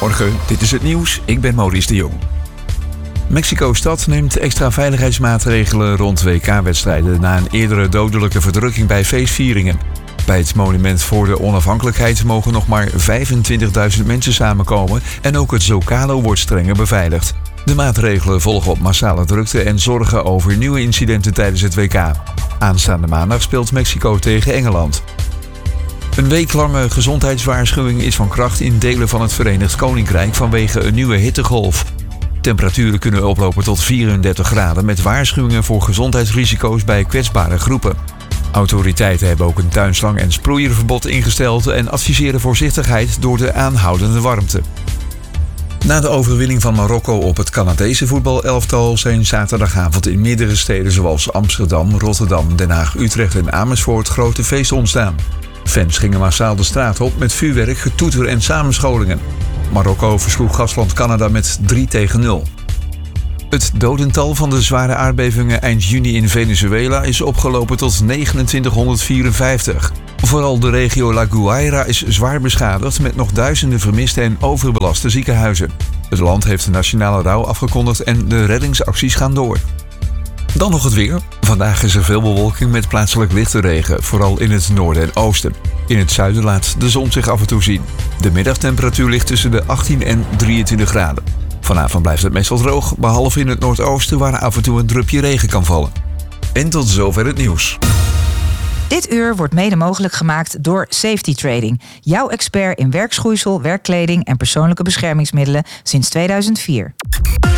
Goedemorgen, dit is het nieuws. Ik ben Maurice de Jong. Mexico-stad neemt extra veiligheidsmaatregelen rond WK-wedstrijden na een eerdere dodelijke verdrukking bij feestvieringen. Bij het monument voor de onafhankelijkheid mogen nog maar 25.000 mensen samenkomen en ook het Zocalo wordt strenger beveiligd. De maatregelen volgen op massale drukte en zorgen over nieuwe incidenten tijdens het WK. Aanstaande maandag speelt Mexico tegen Engeland. Een weeklange gezondheidswaarschuwing is van kracht in delen van het Verenigd Koninkrijk vanwege een nieuwe hittegolf. Temperaturen kunnen oplopen tot 34 graden met waarschuwingen voor gezondheidsrisico's bij kwetsbare groepen. Autoriteiten hebben ook een tuinslang- en sproeierverbod ingesteld en adviseren voorzichtigheid door de aanhoudende warmte. Na de overwinning van Marokko op het Canadese voetbalelftal zijn zaterdagavond in meerdere steden zoals Amsterdam, Rotterdam, Den Haag, Utrecht en Amersfoort grote feesten ontstaan. Fans gingen massaal de straat op met vuurwerk, getoeter en samenscholingen. Marokko versloeg gastland Canada met 3-0. Het dodental van de zware aardbevingen eind juni in Venezuela is opgelopen tot 2954. Vooral de regio La Guaira is zwaar beschadigd met nog duizenden vermisten en overbelaste ziekenhuizen. Het land heeft de nationale rouw afgekondigd en de reddingsacties gaan door. Dan nog het weer. Vandaag is er veel bewolking met plaatselijk lichte regen, vooral in het noorden en oosten. In het zuiden laat de zon zich af en toe zien. De middagtemperatuur ligt tussen de 18 en 23 graden. Vanavond blijft het meestal droog, behalve in het noordoosten waar af en toe een drupje regen kan vallen. En tot zover het nieuws. Dit uur wordt mede mogelijk gemaakt door Safety Trading. Jouw expert in werkschoeisel, werkkleding en persoonlijke beschermingsmiddelen sinds 2004.